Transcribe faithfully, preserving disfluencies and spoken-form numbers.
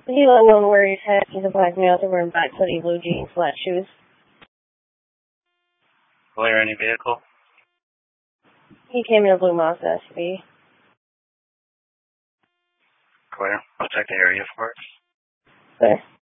He let no one where he's head. He's a black male, so wearing black hoodie, blue jeans, flat shoes. Clear any vehicle? He came in a blue Mazda S U V. Clear. I'll check the area for it. Clear.